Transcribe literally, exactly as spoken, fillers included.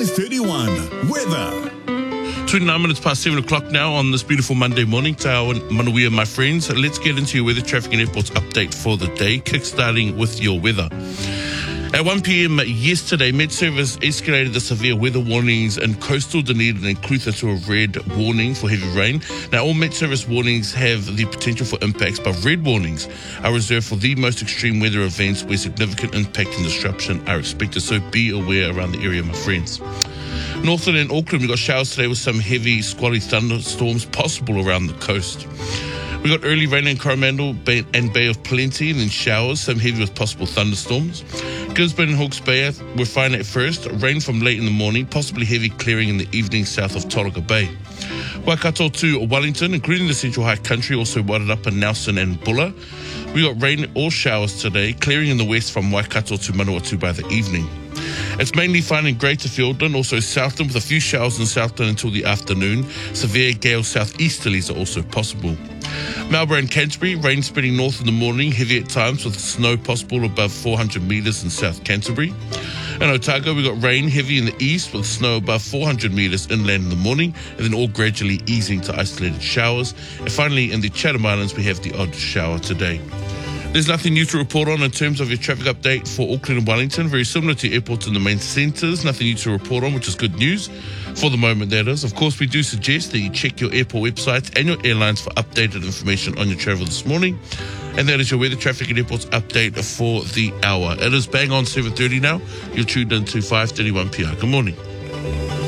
five thirty-one. Weather. twenty-nine minutes past seven o'clock now on this beautiful Monday morning. Te ao Manuia, my friends. Let's get into your weather, traffic and airports update for the day, kickstarting with your weather. At one p.m. yesterday, Met Service escalated the severe weather warnings in coastal Dunedin and Clutha to a red warning for heavy rain. Now, all Met Service warnings have the potential for impacts, but red warnings are reserved for the most extreme weather events where significant impact and disruption are expected. So be aware around the area, my friends. Northland and Auckland, we've got showers today with some heavy, squally thunderstorms possible around the coast. We got early rain in Coromandel Bay and Bay of Plenty, and then showers, some heavy with possible thunderstorms. Gisborne and Hawke's Bay were fine at first. Rain from late in the morning, possibly heavy clearing in the evening south of Toroka Bay. Waikato to Wellington, including the Central High Country, also watered up in Nelson and Bulla. We got rain or showers today, clearing in the west from Waikato to Manawatu by the evening. It's mainly fine in Greater Fiordland, also Southland, with a few showers in Southland until the afternoon. Severe gale southeasterlies are also possible. Marlborough and Canterbury, rain spreading north in the morning, heavy at times with snow possible above four hundred metres in South Canterbury. In Otago, we got rain heavy in the east with snow above four hundred metres inland in the morning, and then all gradually easing to isolated showers. And finally, in the Chatham Islands, we have the odd shower today. There's nothing new to report on in terms of your traffic update for Auckland and Wellington. Very similar to airports in the main centres. Nothing new to report on, which is good news. For the moment, that is. Of course, we do suggest that you check your airport websites and your airlines for updated information on your travel this morning. And that is your weather, traffic and airports update for the hour. It is bang on seven thirty now. You're tuned in to five thirty-one P R. Good morning.